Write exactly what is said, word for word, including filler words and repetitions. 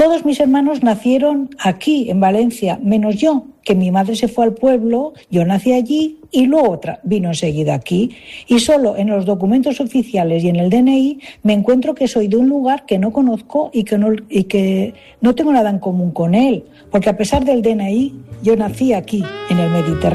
Todos mis hermanos nacieron aquí, en Valencia, menos yo, que mi madre se fue al pueblo, yo nací allí y luego otra vino enseguida aquí. Y solo en los documentos oficiales y en el D N I me encuentro que soy de un lugar que no conozco y que no, y que no tengo nada en común con él, porque a pesar del D N I, yo nací aquí, en el Mediterráneo.